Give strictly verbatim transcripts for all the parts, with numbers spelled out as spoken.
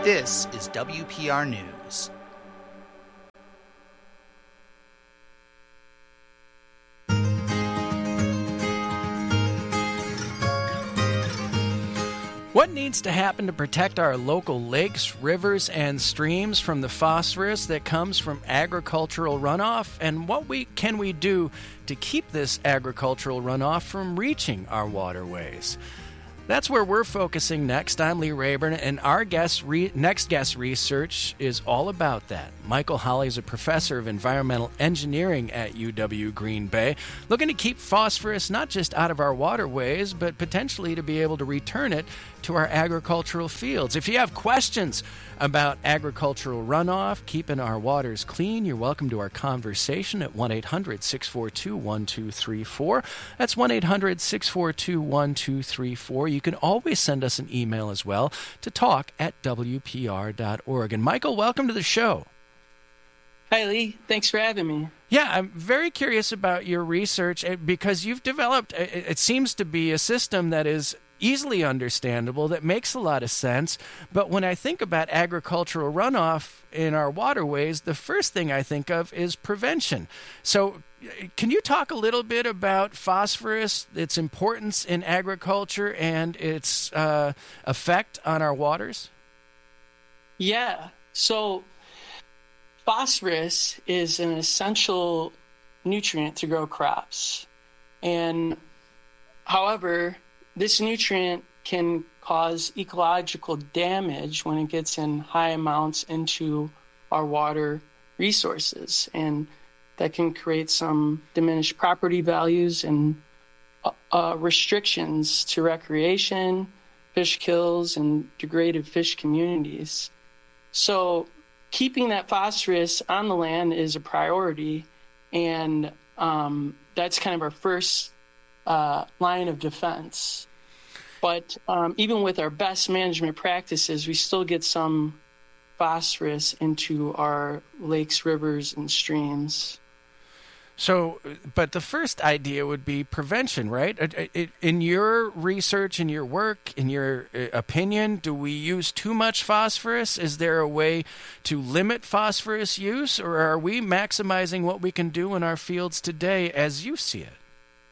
This is W P R News. What needs to happen to protect our local lakes, rivers, and streams from the phosphorus that comes from agricultural runoff? And what we can we do to keep this agricultural runoff from reaching our waterways? That's where we're focusing next. I'm Lee Rayburn, and our guest re- next guest research is all about that. Michael Holley is a professor of environmental engineering at U W Green Bay, looking to keep phosphorus not just out of our waterways, but potentially to be able to return it to our agricultural fields. If you have questions about agricultural runoff, keeping our waters clean, you're welcome to our conversation at one eight hundred six four two one two three four. That's one eight hundred six four two one two three four. You can always send us an email as well to talk at w p r dot org. And Michael, welcome to the show. Hi, Lee. Thanks for having me. Yeah, I'm very curious about your research because you've developed, it seems to be a system that is easily understandable, that makes a lot of sense. But when I think about agricultural runoff in our waterways, the first thing I think of is prevention. So can you talk a little bit about phosphorus, its importance in agriculture, and its uh, effect on our waters? Yeah. So phosphorus is an essential nutrient to grow crops. And however, this nutrient can cause ecological damage when it gets in high amounts into our water resources. And that can create some diminished property values and uh, restrictions to recreation, fish kills, and degraded fish communities. So keeping that phosphorus on the land is a priority, and um, that's kind of our first uh, line of defense. But um, even with our best management practices, we still get some phosphorus into our lakes, rivers, and streams. So, but the first idea would be prevention, right? In your research, in your work, in your opinion, do we use too much phosphorus? Is there a way to limit phosphorus use, or are we maximizing what we can do in our fields today as you see it?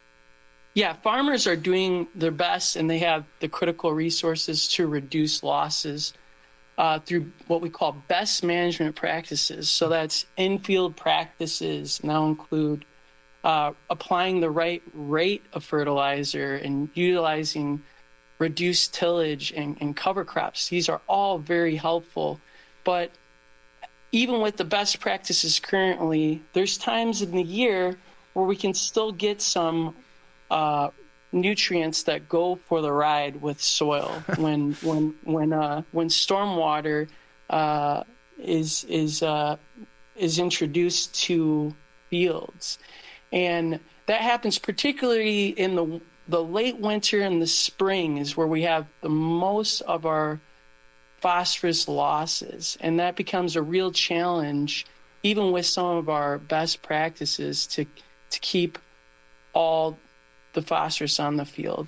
Yeah, farmers are doing their best, and they have the critical resources to reduce losses uh, through what we call best management practices. So that's in-field practices now include uh, applying the right rate of fertilizer and utilizing reduced tillage and, and cover crops. These are all very helpful. But even with the best practices currently, there's times in the year where we can still get some Uh, nutrients that go for the ride with soil when when when uh, when stormwater uh, is is uh, is introduced to fields, and that happens particularly in the the late winter and the spring is where we have the most of our phosphorus losses, and that becomes a real challenge, even with some of our best practices to to keep all the phosphorus on the field.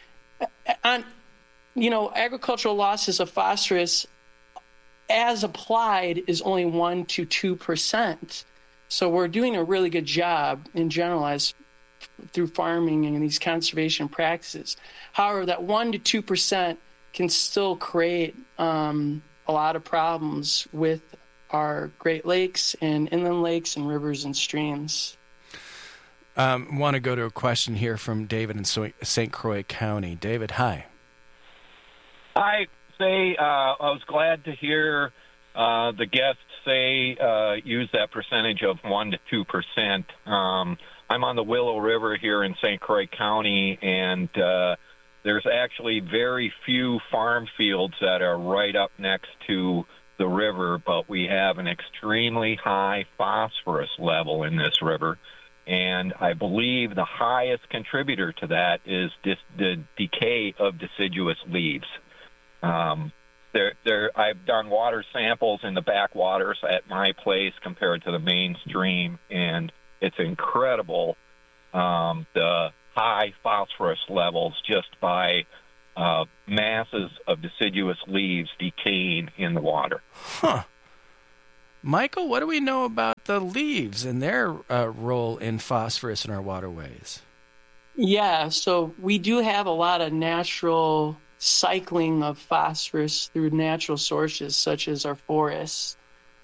On, you know, agricultural losses of phosphorus as applied is only one to two percent. So we're doing a really good job in general as through farming and these conservation practices. However, that one to two percent can still create um, a lot of problems with our Great Lakes and inland lakes and rivers and streams. Um, want to go to a question here from David in Saint Croix County. David, hi. Hi. Say, uh, I was glad to hear uh, the guest say uh, use that percentage of one to two percent. Um, I'm on the Willow River here in Saint Croix County, and uh, there's actually very few farm fields that are right up next to the river, but we have an extremely high phosphorus level in this river. And I believe the highest contributor to that is dis- the decay of deciduous leaves. Um, there, there, I've done water samples in the backwaters at my place compared to the main stream, and it's incredible um, the high phosphorus levels just by uh, masses of deciduous leaves decaying in the water. Huh. Michael, what do we know about the leaves and their uh, role in phosphorus in our waterways? Yeah, so we do have a lot of natural cycling of phosphorus through natural sources such as our forests.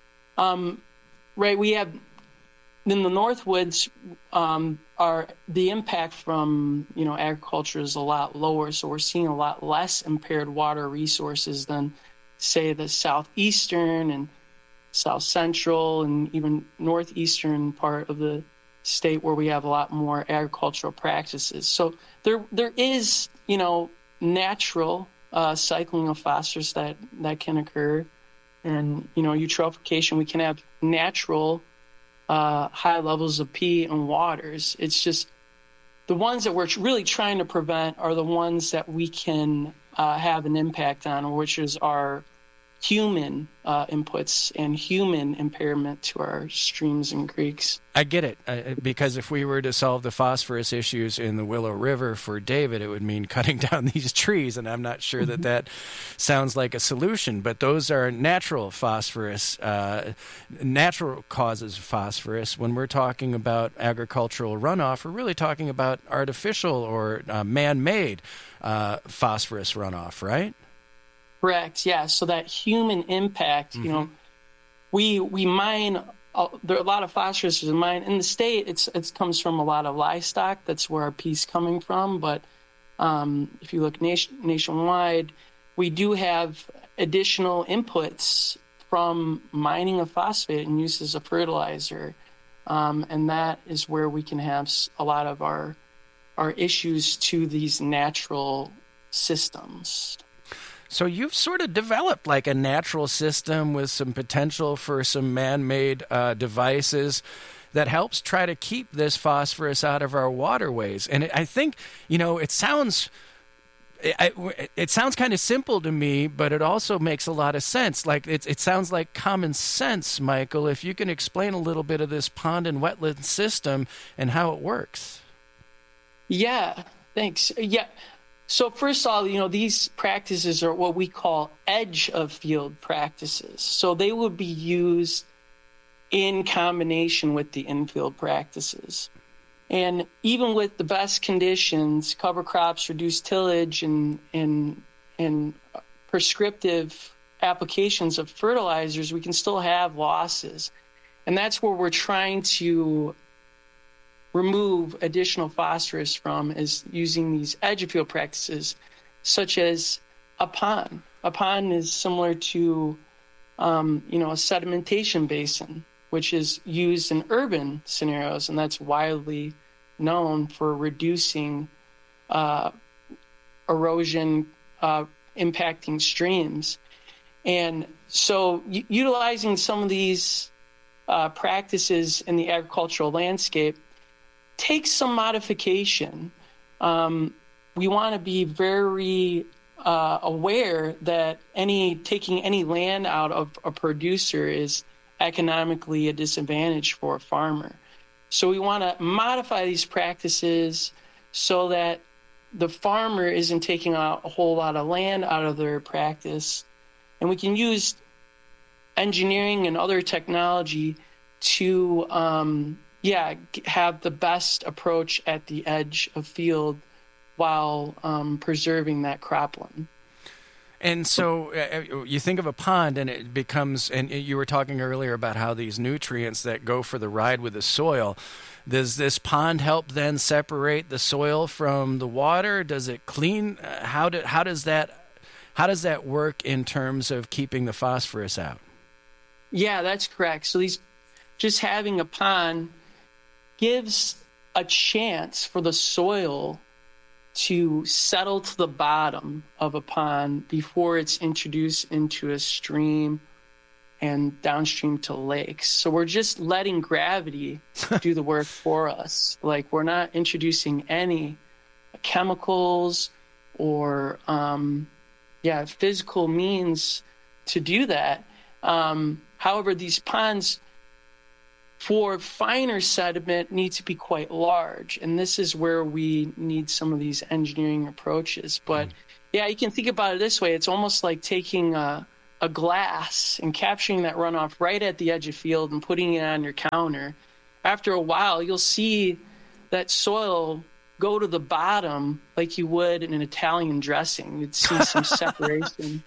Um, right, we have in the Northwoods, um, our the impact from you know agriculture is a lot lower, so we're seeing a lot less impaired water resources than, say, the southeastern and south central and even northeastern part of the state where we have a lot more agricultural practices. So there there is, you know, natural uh, cycling of phosphorus that, that can occur. And, you know, eutrophication, we can have natural uh, high levels of P in waters. It's just the ones that we're really trying to prevent are the ones that we can uh, have an impact on, which is our human uh, inputs and human impairment to our streams and creeks. I get it, uh, because if we were to solve the phosphorus issues in the Willow River for David, it would mean cutting down these trees, and I'm not sure that that sounds like a solution, but those are natural phosphorus, uh, natural causes of phosphorus. When we're talking about agricultural runoff, we're really talking about artificial or uh, man-made uh, phosphorus runoff, right? Correct. Yeah. So that human impact, mm-hmm. you know, we we mine. Uh, there are a lot of phosphorus in mine in the state. It's it comes from a lot of livestock. That's where our P's coming from. But um, if you look nation, nationwide, we do have additional inputs from mining of phosphate and use as a fertilizer, um, and that is where we can have a lot of our our issues to these natural systems. So you've sort of developed like a natural system with some potential for some man-made uh, devices that helps try to keep this phosphorus out of our waterways. And it, I think, you know, it sounds it, it sounds kind of simple to me, but it also makes a lot of sense. Like it, it sounds like common sense, Michael. If you can explain a little bit of this pond and wetland system and how it works. Yeah, thanks. Yeah. So first of all, you know, these practices are what we call edge of field practices. So they would be used in combination with the infield practices. And even with the best conditions, cover crops, reduced tillage, and, and, and prescriptive applications of fertilizers, we can still have losses. And that's where we're trying to remove additional phosphorus from, is using these edge of field practices, such as a pond. A pond is similar to, um, you know, a sedimentation basin, which is used in urban scenarios, and that's widely known for reducing uh, erosion uh, impacting streams. And so u- utilizing some of these uh, practices in the agricultural landscape takes some modification. Um, we want to be very uh, aware that any taking any land out of a producer is economically a disadvantage for a farmer. So we want to modify these practices so that the farmer isn't taking out a whole lot of land out of their practice. And we can use engineering and other technology to um, yeah, have the best approach at the edge of field while um, preserving that cropland. And so uh, you think of a pond and it becomes, and you were talking earlier about how these nutrients that go for the ride with the soil, does this pond help then separate the soil from the water? Does it clean? Uh, how, do, how, does that, how does that work in terms of keeping the phosphorus out? Yeah, that's correct. So these, just having a pond gives a chance for the soil to settle to the bottom of a pond before it's introduced into a stream and downstream to lakes. So we're just letting gravity do the work for us. Like, we're not introducing any chemicals or, um, yeah, physical means to do that. Um, however, these ponds, for finer sediment, need to be quite large, and this is where we need some of these engineering approaches. But mm. Yeah, you can think about it this way. It's almost like taking a, a glass and capturing that runoff right at the edge of field and putting it on your counter. After a while, you'll see that soil go to the bottom like you would in an Italian dressing. You'd see some separation.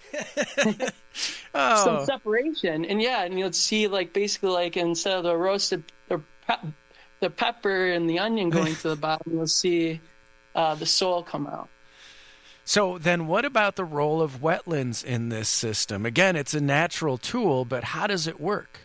oh. Some separation. And yeah, and you'll see like basically like instead of the roasted or pe- the pepper and the onion going to the bottom, you'll see uh, the soil come out. So then what about the role of wetlands in this system? Again, it's a natural tool, but how does it work?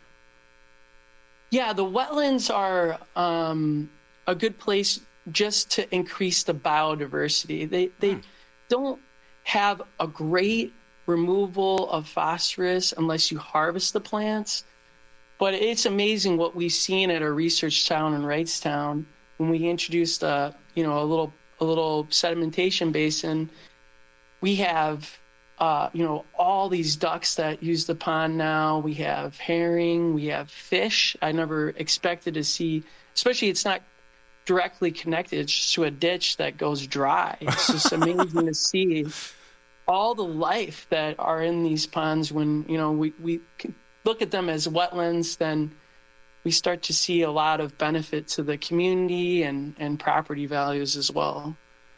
Yeah, the wetlands are um, a good place just to increase the biodiversity. They they hmm. don't have a great removal of phosphorus unless you harvest the plants. But it's amazing what we've seen at our research town in Wrightstown when we introduced a you know a little a little sedimentation basin. We have uh, you know all these ducks that use the pond now. We have herring. We have fish. I never expected to see, especially it's not directly connected to a ditch that goes dry. It's just amazing to see all the life that are in these ponds. When you know we, we look at them as wetlands, then we start to see a lot of benefit to the community and, and property values as well.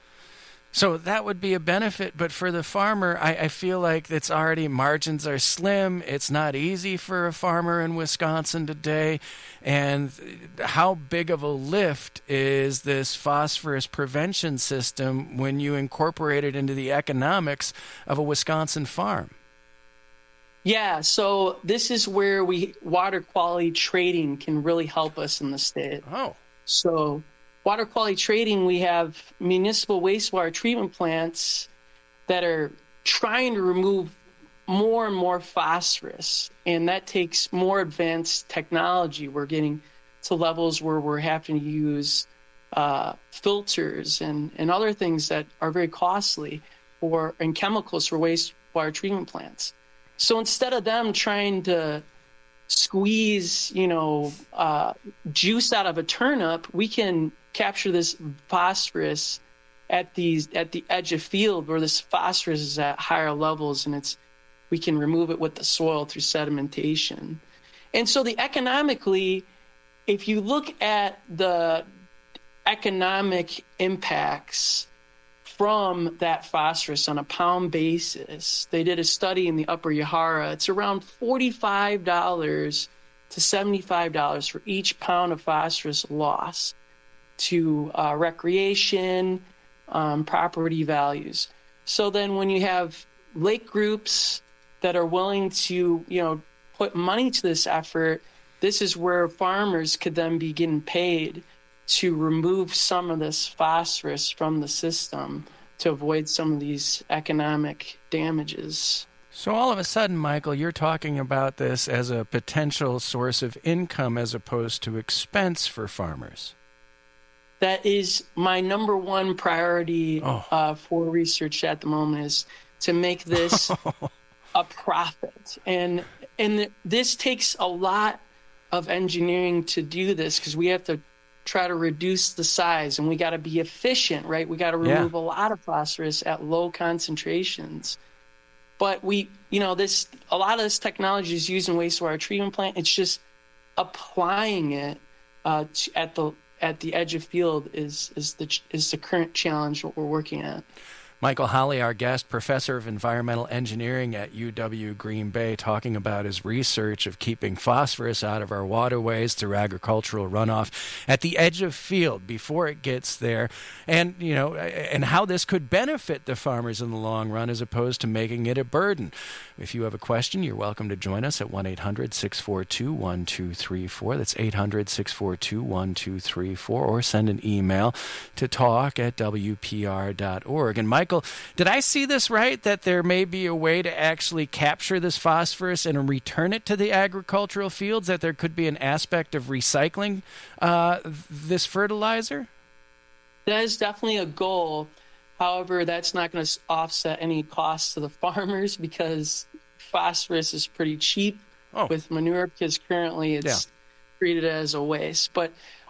So that would be a benefit, but for the farmer, I, I feel like it's already, margins are slim. It's not easy for a farmer in Wisconsin today. And how big of a lift is this phosphorus prevention system when you incorporate it into the economics of a Wisconsin farm? Yeah, so this is where we water quality trading can really help us in the state. Oh. So water quality trading, we have municipal wastewater treatment plants that are trying to remove more and more phosphorus, and that takes more advanced technology. We're getting to levels where we're having to use uh, filters and, and other things that are very costly, or and chemicals for wastewater treatment plants. So instead of them trying to squeeze, you know, uh, juice out of a turnip, we can capture this phosphorus at these at the edge of field where this phosphorus is at higher levels, and it's we can remove it with the soil through sedimentation. And so the economically, if you look at the economic impacts from that phosphorus on a pound basis, they did a study in the Upper Yahara. It's around forty-five dollars to seventy-five dollars for each pound of phosphorus loss to uh, recreation, um, property values. So then when you have lake groups that are willing to, you know, put money to this effort, this is where farmers could then be getting paid to remove some of this phosphorus from the system to avoid some of these economic damages. So all of a sudden, Michael, you're talking about this as a potential source of income as opposed to expense for farmers. That is my number one priority oh. uh, for research at the moment, is to make this a profit. And and this takes a lot of engineering to do this, because we have to try to reduce the size, and we got to be efficient, right? We got to remove yeah. a lot of phosphorus at low concentrations. But we, you know, this a lot of this technology is used in wastewater treatment plant. It's just applying it uh, to, at the at the edge of field is is the is the current challenge what we're working at. Michael Holley, our guest, professor of environmental engineering at U W Green Bay, talking about his research of keeping phosphorus out of our waterways through agricultural runoff at the edge of field before it gets there, and you know, and how this could benefit the farmers in the long run as opposed to making it a burden. If you have a question, you're welcome to join us at one eight hundred six four two one two three four. That's eight hundred six four two one two three four, or send an email to talk at w p r dot org. And Michael, did I see this right, that there may be a way to actually capture this phosphorus and return it to the agricultural fields, that there could be an aspect of recycling uh, this fertilizer? That is definitely a goal. However, that's not going to offset any costs to the farmers, because phosphorus is pretty cheap oh. with manure, because currently it's yeah. treated as a waste. But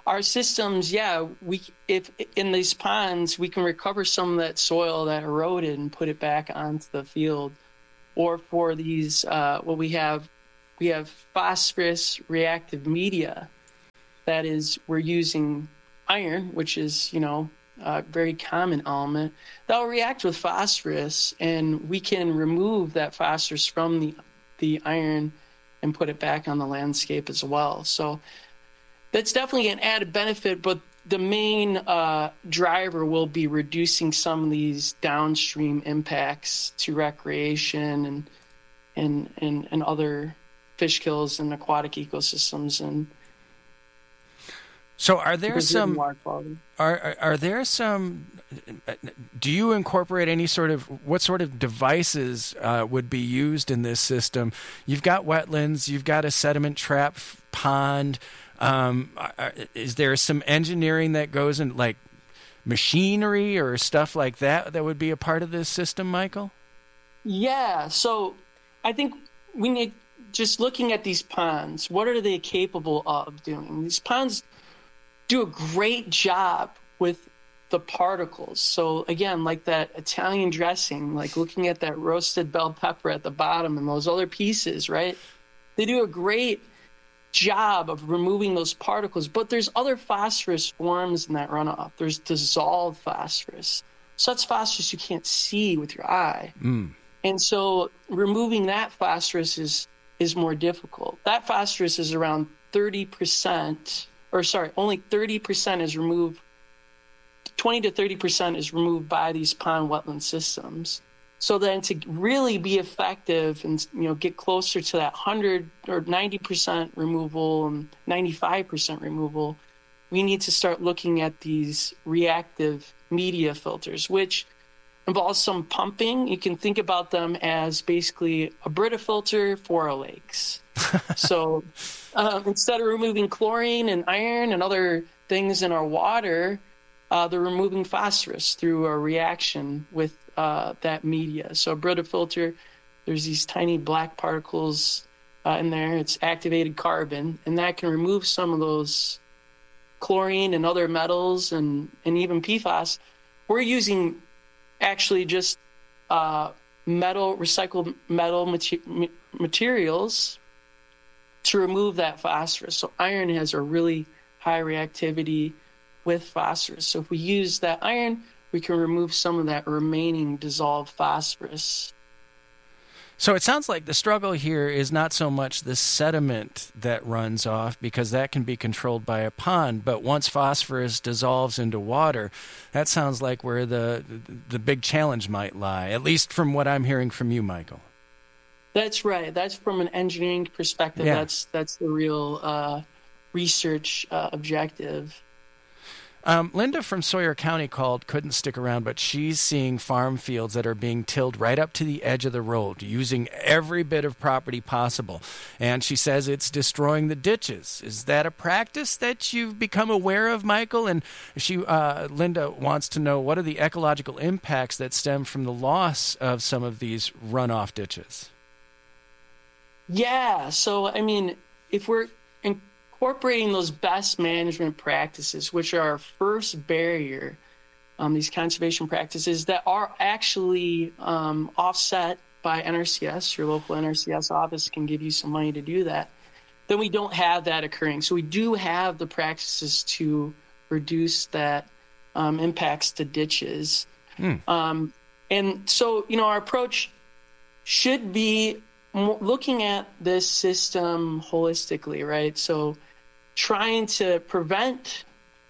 our systems, yeah, we if in these ponds we can recover some of that soil that eroded and put it back onto the field, or for these uh, what we have, we have phosphorus reactive media. That is, we're using iron, which is you know a very common element that will react with phosphorus, and we can remove that phosphorus from the the iron and put it back on the landscape as well. So that's definitely an added benefit, but the main uh, driver will be reducing some of these downstream impacts to recreation and and and, and other fish kills and aquatic ecosystems. And so, are there some? Are, are are there some? Do you incorporate any sort of what sort of devices uh, would be used in this system? You've got wetlands, you've got a sediment trap pond. Um, are, is there some engineering that goes in, like machinery or stuff like that, that would be a part of this system, Michael? Yeah. So, I think we need just looking at these ponds. What are they capable of doing? These ponds do a great job with the particles. So again, like that Italian dressing, like looking at that roasted bell pepper at the bottom and those other pieces, right? They do a great job of removing those particles, but there's other phosphorus forms in that runoff. There's dissolved phosphorus. So that's phosphorus you can't see with your eye. Mm. And so removing that phosphorus is, is more difficult. That phosphorus is around thirty percent or sorry, only thirty percent is removed, twenty to thirty percent is removed by these pond wetland systems. So then to really be effective and, you know, get closer to that one hundred or ninety percent removal and ninety-five percent removal, we need to start looking at these reactive media filters, which involves some pumping. You can think about them as basically a Brita filter for our lakes. So um, instead of removing chlorine and iron and other things in our water, uh, they're removing phosphorus through a reaction with uh, that media. So a Brita filter, there's these tiny black particles uh, in there. It's activated carbon, and that can remove some of those chlorine and other metals and, and even P FAS. We're using actually just uh, metal, recycled metal mater- materials to remove that phosphorus. So iron has a really high reactivity with phosphorus. So if we use that iron, we can remove some of that remaining dissolved phosphorus. So it sounds like the struggle here is not so much the sediment that runs off, because that can be controlled by a pond, but once phosphorus dissolves into water, that sounds like where the the big challenge might lie, at least from what I'm hearing from you, Michael. That's right. That's from an engineering perspective. Yeah. That's that's the real uh, research uh, objective. Um, Linda from Sawyer County called, couldn't stick around, but she's seeing farm fields that are being tilled right up to the edge of the road, using every bit of property possible. And she says it's destroying the ditches. Is that a practice that you've become aware of, Michael? And she, uh, Linda wants to know, what are the ecological impacts that stem from the loss of some of these runoff ditches? Yeah, so, I mean, if we're incorporating those best management practices, which are our first barrier, um, these conservation practices that are actually um, offset by N R C S, your local N R C S office can give you some money to do that, then we don't have that occurring. So we do have the practices to reduce that um, impacts to ditches. Hmm. Um, and so, you know, our approach should be looking at this system holistically, right? So trying to prevent,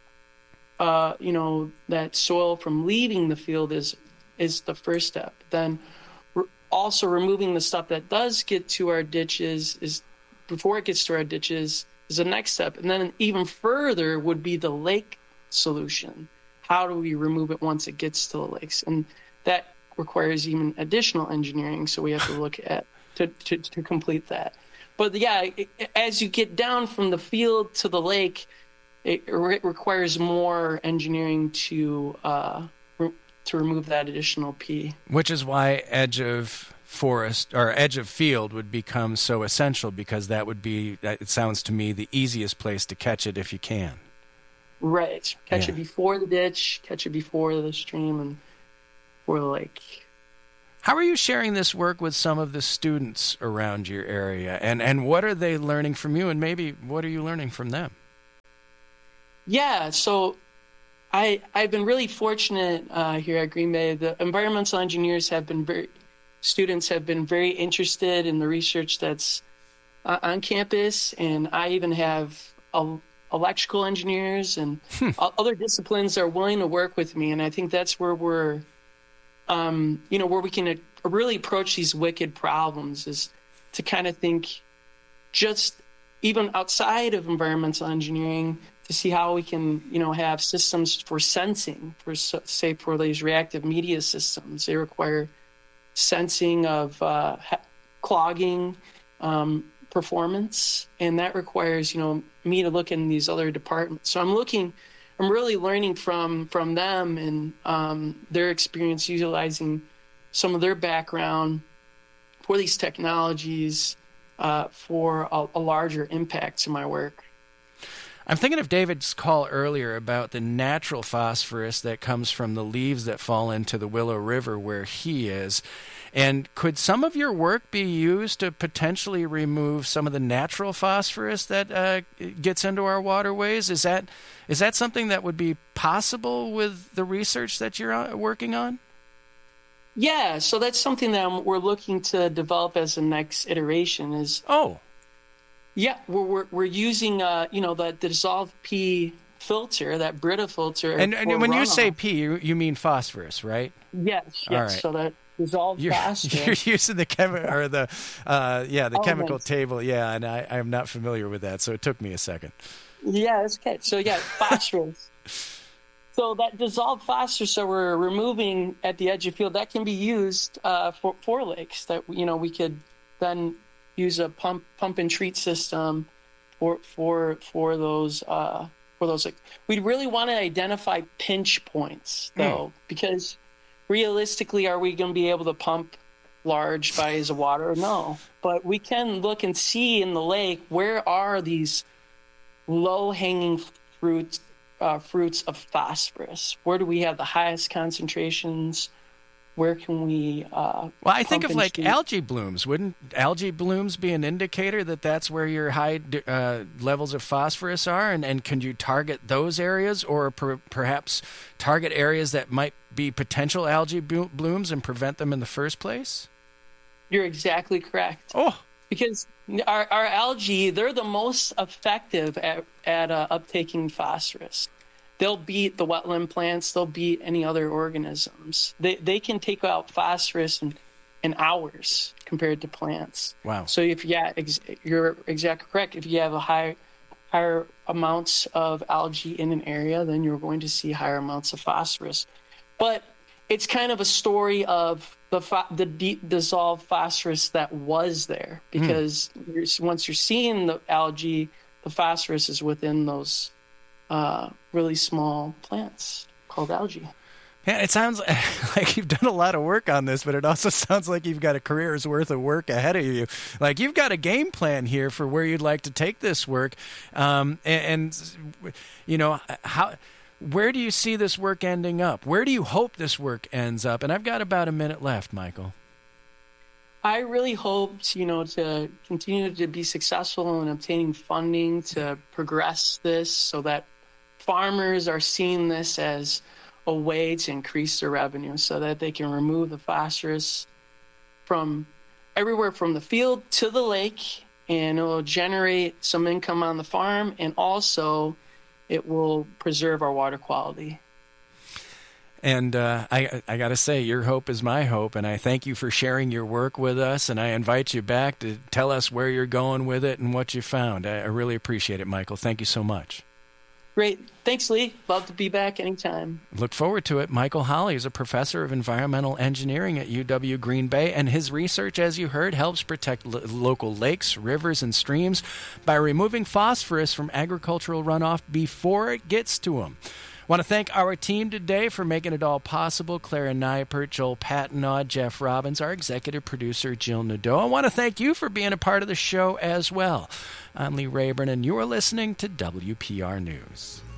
uh, you know, that soil from leaving the field is is the first step. Then re- also removing the stuff that does get to our ditches is, before it gets to our ditches, is the next step. And then even further would be the lake solution. How do we remove it once it gets to the lakes? And that requires even additional engineering, so we have to look at To, to, to complete that. But yeah, it, as you get down from the field to the lake, it, re- requires more engineering to uh, re- to remove that additional P. Which is why edge of forest or edge of field would become so essential, because that would be, it sounds to me, the easiest place to catch it if you can. Right. Catch Yeah. it before the ditch, catch it before the stream, and before the lake. How are you sharing this work with some of the students around your area? And, and what are they learning from you? And maybe what are you learning from them? Yeah, so I, I've been really fortunate uh, here at Green Bay. The environmental engineers have been very, students have been very interested in the research that's uh, on campus. And I even have a, electrical engineers and other disciplines are willing to work with me. And I think that's where we're, um, you know, where we can uh, really approach these wicked problems is to kind of think just even outside of environmental engineering to see how we can, you know, have systems for sensing, for say for these reactive media systems. They require sensing of uh, clogging, um, performance, and that requires, you know, me to look in these other departments. So I'm looking, I'm really learning from from them and um, their experience utilizing some of their background for these technologies uh, for a, a larger impact to my work. I'm thinking of David's call earlier about the natural phosphorus that comes from the leaves that fall into the Willow River where he is. And could some of your work be used to potentially remove some of the natural phosphorus that uh, gets into our waterways? Is that is that something that would be possible with the research that you're working on? Yeah, so that's something that we're looking to develop as the next iteration. Is oh, yeah, we're we're, we're using uh, you know the, the dissolved P filter, that Brita filter. And, and when runoff. you say P, you, you mean phosphorus, right? Yes, yes. All right. So that dissolved You're, phosphorus. you're using the chemi- or the uh, yeah the Elements. chemical table, yeah, and I I'm not familiar with that, so it took me a second. Yeah, that's okay. So yeah, phosphorus. So that dissolved phosphorus that we're removing at the edge of field, that can be used uh, for for lakes. That you know we could then use a pump pump and treat system for for for those uh, for those. We'd really want to identify pinch points though, mm. because realistically, are we going to be able to pump large bodies of water? No, but we can look and see in the lake where are these low hanging fruits. Uh, fruits of phosphorus. Where do we have the highest concentrations? Where can we? Uh, well, I think of like treat? algae blooms. Wouldn't algae blooms be an indicator that that's where your high uh, levels of phosphorus are? And, and can you target those areas, or per, perhaps target areas that might be potential algae blooms and prevent them in the first place? You're exactly correct. Oh. Because our, our algae, they're the most effective at, at uh, uptaking phosphorus. They'll beat the wetland plants. They'll beat any other organisms. They they can take out phosphorus in, in hours compared to plants. Wow. So if yeah, ex- you're exactly correct. If you have a high, higher amounts of algae in an area, then you're going to see higher amounts of phosphorus. But it's kind of a story of the fo- the deep dissolved phosphorus that was there, because mm. you're, once you're seeing the algae, the phosphorus is within those uh, really small plants called algae. Yeah, it sounds like you've done a lot of work on this, but it also sounds like you've got a career's worth of work ahead of you. Like you've got a game plan here for where you'd like to take this work, um, and, and you know how. Where do you see this work ending up? Where do you hope this work ends up? And I've got about a minute left, Michael. I really hope, you know, to continue to be successful in obtaining funding to progress this so that farmers are seeing this as a way to increase their revenue so that they can remove the phosphorus from everywhere from the field to the lake, and it will generate some income on the farm, and also it will preserve our water quality. And uh, I, I got to say, your hope is my hope, and I thank you for sharing your work with us, and I invite you back to tell us where you're going with it and what you found. I, I really appreciate it, Michael. Thank you so much. Great. Thanks, Lee. Love to be back anytime. Look forward to it. Michael Holley is a professor of environmental engineering at U W Green Bay, and his research, as you heard, helps protect lo- local lakes, rivers, and streams by removing phosphorus from agricultural runoff before it gets to them. I want to thank our team today for making it all possible. Clara Nypert, Joel Patinaud, Jeff Robbins, our executive producer, Jill Nadeau. I want to thank you for being a part of the show as well. I'm Lee Rayburn, and you're listening to W P R News.